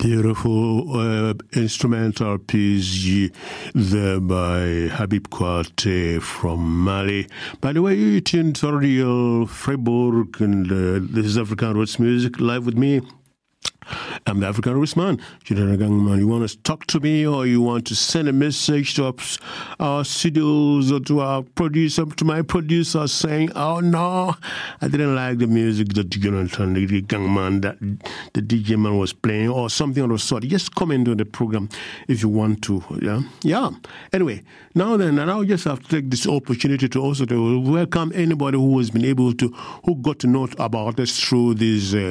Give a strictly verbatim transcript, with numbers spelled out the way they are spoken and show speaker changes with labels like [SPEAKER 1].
[SPEAKER 1] Beautiful uh, instrumental piece there by Habib Kouyaté from Mali. By the way, you tuned to Radio Freiburg, and uh, this is African Roots Music live with me. I'm the African Roots Man. You want to talk to me, or you want to send a message to our studios or to our producer, to my producer, saying, "Oh no, I didn't like the music that Jonathan, the gang man, that the D J man was playing," or something of the sort. Just comment on the program if you want to. Yeah, yeah. Anyway, now then, and I'll just have to take this opportunity to also to welcome anybody who has been able to, who got to know about us through these. Uh,